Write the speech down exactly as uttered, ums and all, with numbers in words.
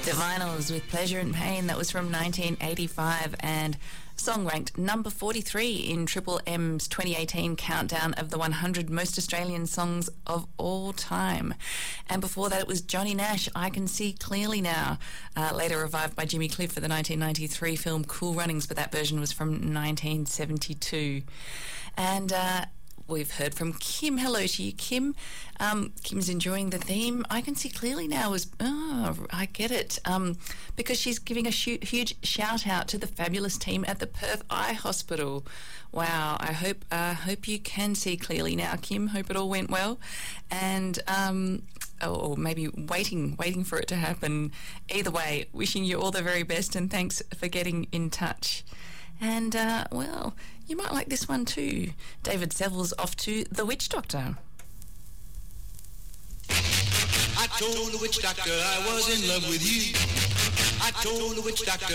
Divinyls with Pleasure and Pain. That was from nineteen eighty-five, and song ranked number forty-three in Triple M's twenty eighteen countdown of the one hundred most Australian songs of all time. And before that, it was Johnny Nash, I Can See Clearly Now, uh, later revived by Jimmy Cliff for the nineteen ninety-three film Cool Runnings, but that version was from nineteen seventy-two. And uh, we've heard from Kim. Hello to you, Kim. Um, Kim's enjoying the theme. I Can See Clearly Now was, oh, I get it, um, because she's giving a sh- huge shout out to the fabulous team at the Perth Eye Hospital. Wow, I hope uh, hope you can see clearly now, Kim. Hope it all went well. And, um, or maybe waiting, waiting for it to happen. Either way, wishing you all the very best, and thanks for getting in touch. And, uh, well, you might like this one too. David Seville's off to The Witch Doctor. I told the witch doctor I was in love with you. I told the witch doctor